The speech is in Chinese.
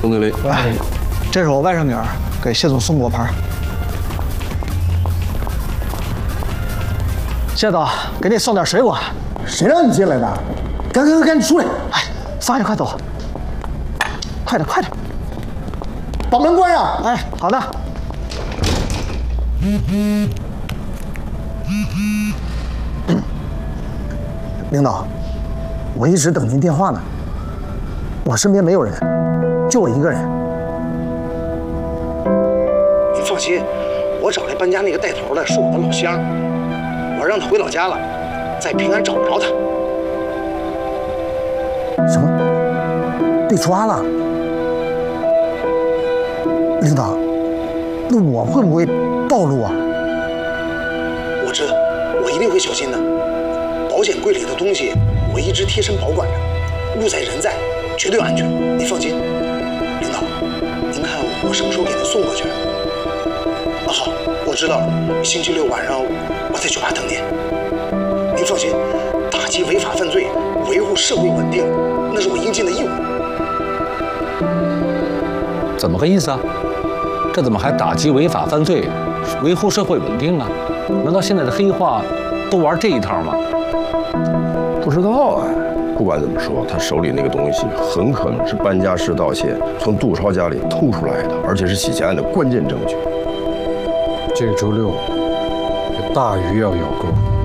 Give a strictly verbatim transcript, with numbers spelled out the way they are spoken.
总经理， 喂，这是我外甥女儿给谢总送果盘。谢总，给你送点水果。 谁让你进来的？赶赶赶赶紧出来！ 哎，放下，快走！快点，快点！ 把门关上！ 哎，好的。 领导，我一直等您电话呢。我身边没有人，就我一个人。 您放心，我找来搬家那个带头的是我的老乡，我让他回老家了，再平安找不着他。 什么？被抓了？领导，那我会不会暴露啊？ 我知道，我一定会小心的。保险柜里的东西我一直贴身保管着，物在人在，绝对安全。您放心。领导，您看我什么时候给您送过去？啊，好，我知道了。星期六晚上我在酒吧等您。您放心，打击违法犯罪，维护社会稳定，那是我应尽的义务。 怎么个意思啊？这怎么还打击违法犯罪，维护社会稳定啊？难道现在的黑话都玩这一套吗？ 不知道啊。不管怎么说，他手里那个东西很可能是搬家时盗窃从杜超家里偷出来的，而且是洗钱案的关键证据。 这周六有大鱼要咬钩。